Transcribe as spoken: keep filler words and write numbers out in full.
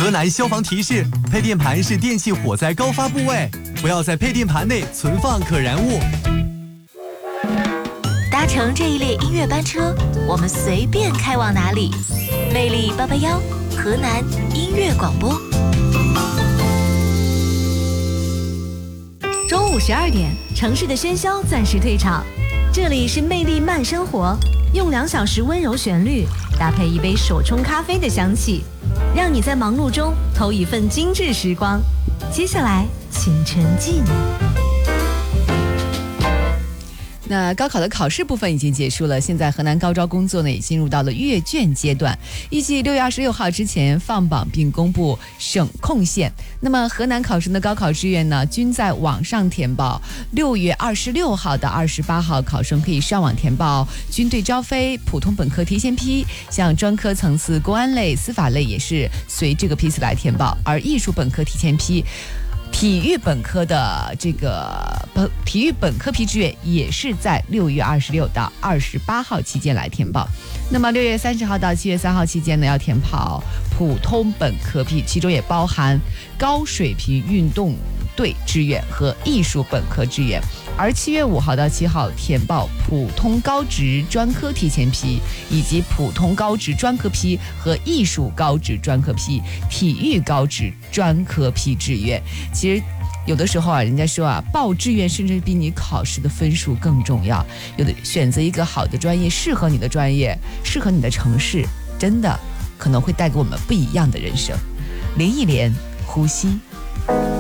河南消防提示：配电盘是电器火灾高发部位，不要在配电盘内存放可燃物。 搭乘这一列音乐班车，我们随便开往哪里。魅力八八幺，河南音乐广播。 中午十二点，城市的喧嚣暂时退场，这里是魅力慢生活，用两小时温柔旋律搭配一杯手冲咖啡的香气，让你在忙碌中偷一份精致时光。接下来，请沉浸。 那高考的考试部分已经结束了，现在河南高招工作呢也进入到了阅卷阶段，预计六月二十六号之前放榜并公布省控线。那么河南考生的高考志愿呢，均在网上填报。六月二十六号到二十八号，考生可以上网填报军队招飞、普通本科提前批，像专科层次公安类、司法类也是随这个批次来填报，而艺术本科提前批。体育本科的这个本体育本科批志愿也是在六月二十六到二十八号期间来填报。那么六月三十号到七月三号期间呢，要填报普通本科批，其中也包含高水平运动队志愿和艺术本科志愿。而七月五号到七号填报普通高职专科提前批，以及普通高职专科批和艺术高职专科批、体育高职专科批志愿。其实有的时候啊，人家说啊，报志愿甚至比你考试的分数更重要。有的选择一个好的专业，适合你的专业，适合你的城市，真的可能会带给我们不一样的人生。连一连，呼吸。